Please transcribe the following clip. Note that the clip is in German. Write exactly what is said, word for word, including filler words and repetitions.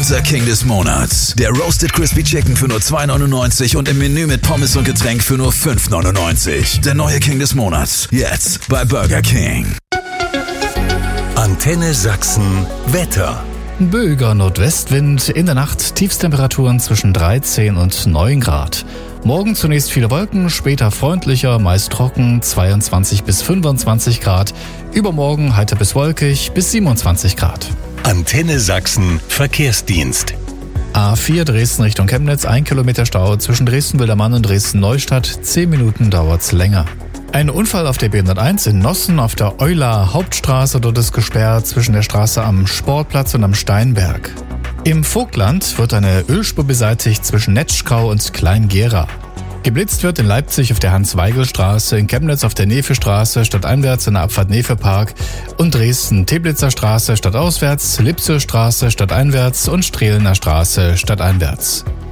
Unser King des Monats. Der Roasted Crispy Chicken für nur zwei neunundneunzig und im Menü mit Pommes und Getränk für nur fünf neunundneunzig. Der neue King des Monats. Jetzt bei Burger King. Antenne Sachsen Wetter. Böiger Nordwestwind, in der Nacht Tiefstemperaturen zwischen dreizehn und neun Grad. Morgen zunächst viele Wolken, später freundlicher, meist trocken, zweiundzwanzig bis fünfundzwanzig Grad. Übermorgen heiter bis wolkig, bis siebenundzwanzig Grad. Antenne Sachsen Verkehrsdienst. A vier Dresden Richtung Chemnitz, ein Kilometer Stau zwischen Dresden-Wildermann und Dresden-Neustadt, zehn Minuten dauert's länger. Ein Unfall auf der B hunderteins in Nossen auf der Euler Hauptstraße, dort ist gesperrt zwischen der Straße am Sportplatz und am Steinberg. Im Vogtland wird eine Ölspur beseitigt zwischen Netschkau und Klein-Gera. Geblitzt wird in Leipzig auf der Hans-Weigel-Straße, in Chemnitz auf der Nefe-Straße stadteinwärts in der Abfahrt Nefe-Park und Dresden Teplitzer Straße stadtauswärts, Lipzer Straße stadteinwärts und Strehlener Straße stadteinwärts.